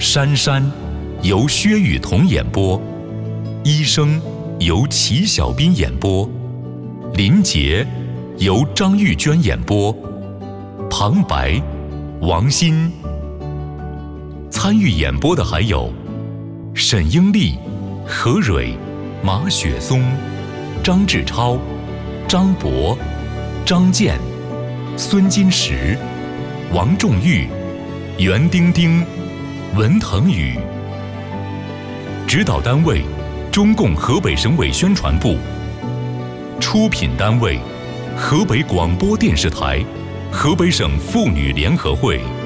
珊珊由薛雨桐演播，医生由齐小斌演播，林杰由张玉娟演播，旁白王鑫。参与演播的还有沈英丽、何蕊、马雪松、张志超、张博、张健、孙金石、王仲玉、袁丁丁、文腾宇。指导单位中共河北省委宣传部。出品单位河北广播电视台、河北省妇女联合会。